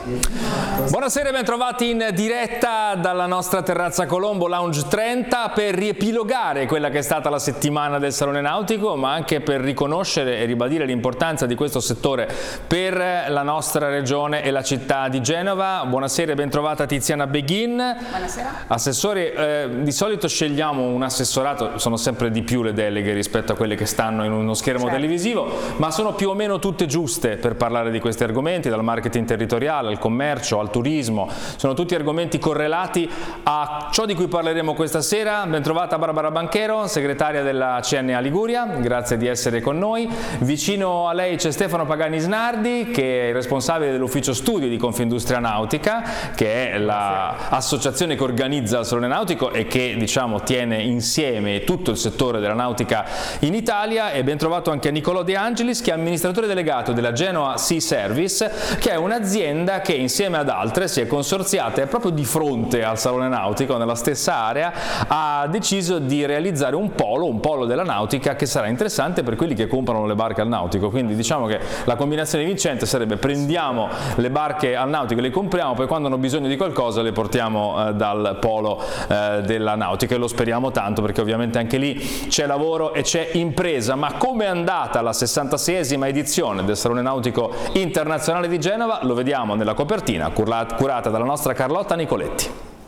Buonasera e bentrovati in diretta dalla nostra terrazza Colombo Lounge 30 per riepilogare quella che è stata la settimana del Salone Nautico, ma anche per riconoscere e ribadire l'importanza di questo settore per la nostra regione e la città di Genova. Buonasera e bentrovata Tiziana Beghin. Buonasera. Assessore, di solito scegliamo un assessorato, sono sempre di più le deleghe rispetto a quelle che stanno in uno schermo televisivo, ma sono più o meno tutte giuste per parlare di questi argomenti, dal marketing territoriale al commercio al turismo. Sono tutti argomenti correlati a ciò di cui parleremo questa sera. Bentrovata Barbara Banchero, segretaria della CNA Liguria, grazie di essere con noi. Vicino a lei c'è Stefano Pagani Snardi, che è il responsabile dell'ufficio studi di Confindustria Nautica, che è l'associazione che organizza il Salone Nautico e che, diciamo, tiene insieme tutto il settore della nautica in Italia. E ben trovato anche Nicolò De Angelis, che è amministratore delegato della Genoa Sea Service, che è un'azienda che insieme ad altre si è consorziata proprio di fronte al Salone Nautico, nella stessa area, ha deciso di realizzare un polo della nautica che sarà interessante per quelli che comprano le barche al nautico. Quindi diciamo che la combinazione vincente sarebbe: prendiamo le barche al nautico, le compriamo, poi quando hanno bisogno di qualcosa le portiamo dal polo della nautica, e lo speriamo tanto, perché ovviamente anche lì c'è lavoro e c'è impresa. Ma come è andata la 66esima edizione del Salone Nautico Internazionale di Genova? Lo vediamo nella copertina curata dalla nostra Carlotta Nicoletti.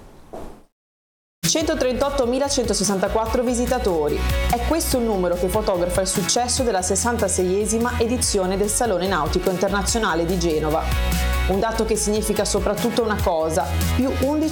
138.164 visitatori. È questo il numero che fotografa il successo della 66esima edizione del Salone Nautico Internazionale di Genova. Un dato che significa soprattutto una cosa: più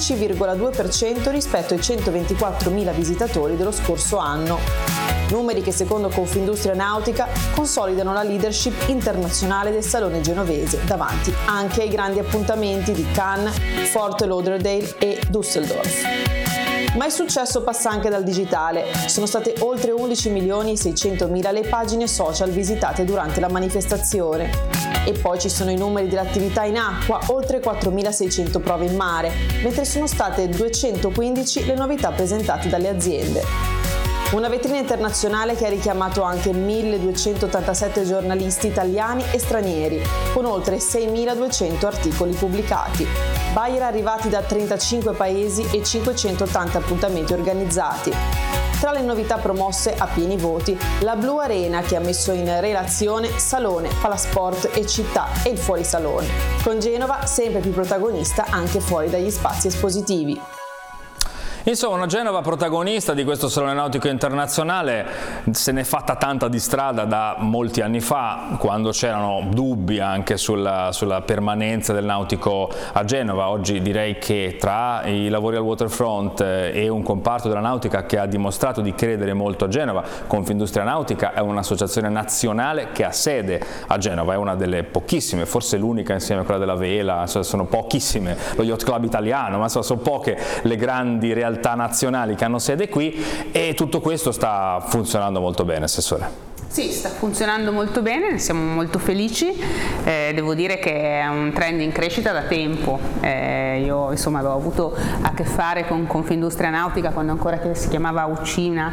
11,2% rispetto ai 124.000 visitatori dello scorso anno. Numeri che, secondo Confindustria Nautica, consolidano la leadership internazionale del Salone genovese, davanti anche ai grandi appuntamenti di Cannes, Fort Lauderdale e Düsseldorf. Ma il successo passa anche dal digitale. Sono state oltre 11.600.000 le pagine social visitate durante la manifestazione. E poi ci sono i numeri dell'attività in acqua, oltre 4.600 prove in mare, mentre sono state 215 le novità presentate dalle aziende. Una vetrina internazionale che ha richiamato anche 1.287 giornalisti italiani e stranieri, con oltre 6.200 articoli pubblicati. Buyer arrivati da 35 paesi e 580 appuntamenti organizzati. Tra le novità promosse a pieni voti, la Blu Arena, che ha messo in relazione salone, palasport e città, e il fuorisalone, con Genova sempre più protagonista anche fuori dagli spazi espositivi. Insomma, una Genova protagonista di questo Salone Nautico Internazionale. Se n'è fatta tanta di strada da molti anni fa, quando c'erano dubbi anche sulla permanenza del nautico a Genova. Oggi direi che tra i lavori al waterfront e un comparto della nautica che ha dimostrato di credere molto a Genova, Confindustria Nautica è un'associazione nazionale che ha sede a Genova, è una delle pochissime, forse l'unica insieme a quella della Vela, sono pochissime, lo Yacht Club italiano, ma sono poche le grandi realtà nazionali che hanno sede qui, e tutto questo sta funzionando molto bene, Assessore. Sì, sta funzionando molto bene, ne siamo molto felici. Devo dire che è un trend in crescita da tempo. Io insomma avevo avuto a che fare con Confindustria Nautica quando ancora si chiamava Ucina,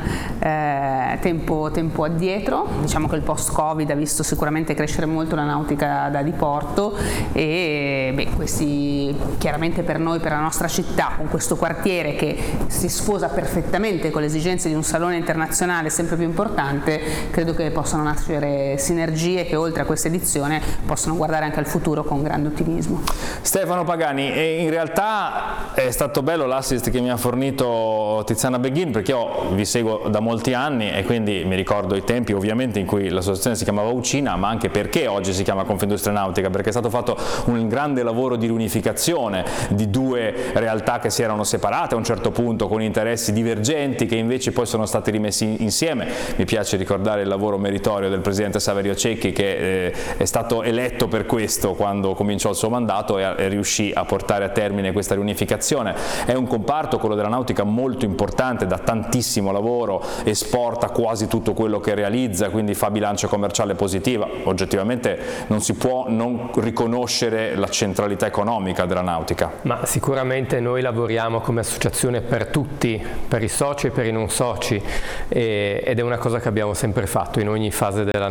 tempo addietro. Diciamo che il post-Covid ha visto sicuramente crescere molto la nautica da diporto, e questi chiaramente per noi, per la nostra città, con questo quartiere che si sposa perfettamente con le esigenze di un salone internazionale sempre più importante, credo che possano nascere sinergie che, oltre a questa edizione, possono guardare anche al futuro con grande ottimismo. Stefano Pagani, in realtà è stato bello l'assist che mi ha fornito Tiziana Beghin, perché io vi seguo da molti anni e quindi mi ricordo i tempi ovviamente in cui l'associazione si chiamava Ucina, ma anche perché oggi si chiama Confindustria Nautica, perché è stato fatto un grande lavoro di riunificazione di due realtà che si erano separate a un certo punto con interessi divergenti, che invece poi sono stati rimessi insieme. Mi piace ricordare il lavoro meritorio del presidente Saverio Cecchi, che è stato eletto per questo quando cominciò il suo mandato e riuscì a portare a termine questa riunificazione. È un comparto, quello della nautica, molto importante, dà tantissimo lavoro, esporta quasi tutto quello che realizza, quindi fa bilancia commerciale positiva. Oggettivamente non si può non riconoscere la centralità economica della nautica. Ma sicuramente noi lavoriamo come associazione per tutti, per i soci e per i non soci, ed è una cosa che abbiamo sempre fatto in ogni fase della